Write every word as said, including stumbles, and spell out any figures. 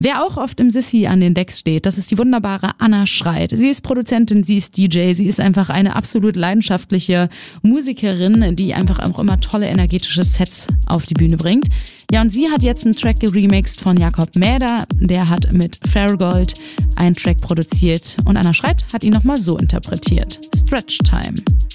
Wer auch oft im Sissi an den Decks steht, das ist die wunderbare Anna Schreit. Sie ist Produzentin, sie ist D J, sie ist einfach eine absolut leidenschaftliche Musikerin, die einfach auch immer tolle energetische Sets auf die Bühne bringt. Ja, und sie hat jetzt einen Track geremixed von Jakob Mäder, der hat mit Fairgold einen Track produziert und Anna Schreit hat ihn nochmal so interpretiert. Stretch Time.